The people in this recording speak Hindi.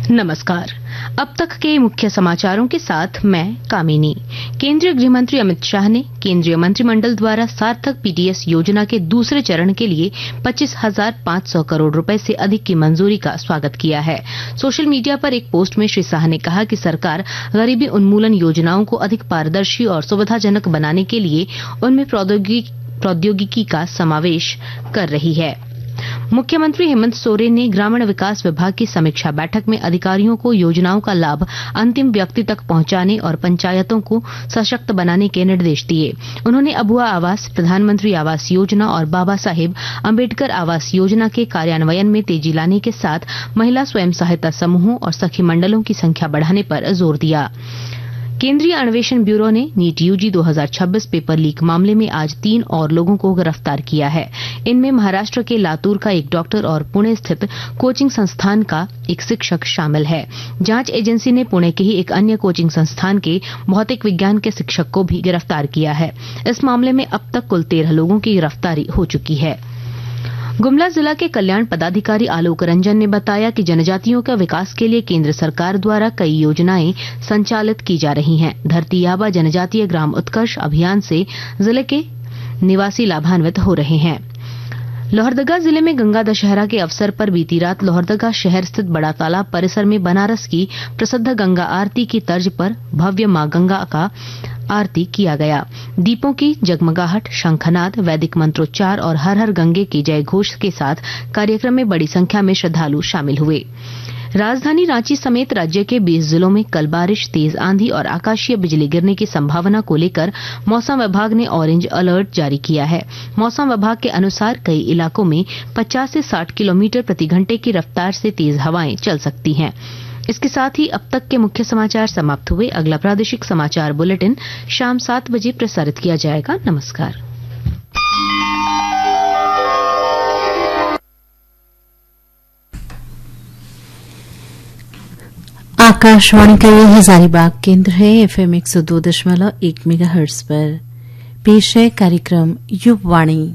नमस्कार। अब तक के मुख्य समाचारों के साथ मैं कामिनी। केंद्रीय गृह मंत्री अमित शाह ने केंद्रीय मंत्रिमंडल द्वारा सार्थक पीडीएस योजना के दूसरे चरण के लिए 25,500 करोड़ रुपए से अधिक की मंजूरी का स्वागत किया है। सोशल मीडिया पर एक पोस्ट में श्री शाह ने कहा कि सरकार गरीबी उन्मूलन योजनाओं को अधिक पारदर्शी और सुविधाजनक बनाने के लिए उनमें प्रौद्योगिकी का समावेश कर रही है। मुख्यमंत्री हेमंत सोरेन ने ग्रामीण विकास विभाग की समीक्षा बैठक में अधिकारियों को योजनाओं का लाभ अंतिम व्यक्ति तक पहुंचाने और पंचायतों को सशक्त बनाने के निर्देश दिए। उन्होंने अबुआ आवास, प्रधानमंत्री आवास योजना और बाबा साहेब अम्बेडकर आवास योजना के कार्यान्वयन में तेजी लाने के साथ महिला स्वयं सहायता समूहों और सखी मंडलों की संख्या बढ़ाने पर जोर दिया। केंद्रीय अन्वेषण ब्यूरो ने नीट यूजी 2026 पेपर लीक मामले में आज 3 और लोगों को गिरफ्तार किया है। इनमें महाराष्ट्र के लातूर का एक डॉक्टर और पुणे स्थित कोचिंग संस्थान का एक शिक्षक शामिल है। जांच एजेंसी ने पुणे के ही एक अन्य कोचिंग संस्थान के भौतिक विज्ञान के शिक्षक को भी गिरफ्तार किया है। इस मामले में अब तक कुल 13 लोगों की गिरफ्तारी हो चुकी है। गुमला जिला के कल्याण पदाधिकारी आलोक रंजन ने बताया कि जनजातियों के विकास के लिए केंद्र सरकार द्वारा कई योजनाएं संचालित की जा रही हैं। धरती आबा जनजातीय ग्राम उत्कर्ष अभियान से जिले के निवासी लाभान्वित हो रहे हैं। लोहरदगा जिले में गंगा दशहरा के अवसर पर बीती रात लोहरदगा शहर स्थित बड़ा तालाब परिसर में बनारस की प्रसिद्ध गंगा आरती की तर्ज पर भव्य मां गंगा का आरती किया गया। दीपों की जगमगाहट, शंखनाद, वैदिक मंत्रोच्चार और हर हर गंगे के जय घोष के साथ कार्यक्रम में बड़ी संख्या में श्रद्धालु शामिल हुए। राजधानी रांची समेत राज्य के 20 जिलों में कल बारिश, तेज आंधी और आकाशीय बिजली गिरने की संभावना को लेकर मौसम विभाग ने ऑरेंज अलर्ट जारी किया है। मौसम विभाग के अनुसार कई इलाकों में 50 से 60 किलोमीटर प्रति घंटे की रफ्तार से तेज हवाएं चल सकती हैं। इसके साथ ही अब तक के मुख्य समाचार समाप्त हुए। अगला प्रादेशिक समाचार बुलेटिन शाम 7 बजे प्रसारित किया जाएगा। नमस्कार। आकाशवाणी का ये हजारीबाग केंद्र है। FM 102.1 मेगाहर्ट्ज पर पेश है कार्यक्रम युववाणी।